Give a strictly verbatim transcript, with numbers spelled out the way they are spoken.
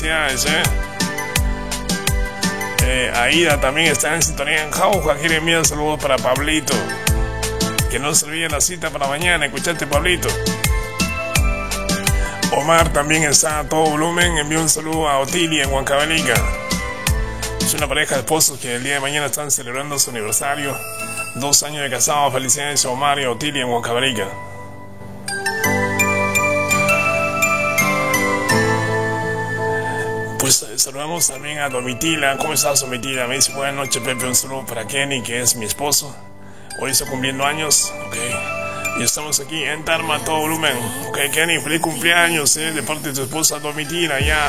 felicidades, ¿eh? Eh, Aida también está en sintonía en Jauja. Quiere enviar saludos para Pablito. Que no se olvide la cita para mañana. Escuchate, Pablito. Omar también está a todo volumen. Envía un saludo a Otilia en Huancavelica. Es una pareja de esposos que el día de mañana están celebrando su aniversario. Dos años de casados. Felicidades a Omar y a Otilia en Huancavelica. Pues saludamos también a Domitila. ¿Cómo estás, Domitila? Me dice, buenas noches, Pepe. Un saludo para Kenny, que es mi esposo. Hoy está cumpliendo años. Ok. Y estamos aquí en Tarma a todo volumen. Ok, Kenny, feliz cumpleaños, ¿eh? De parte de tu esposa Domitila, allá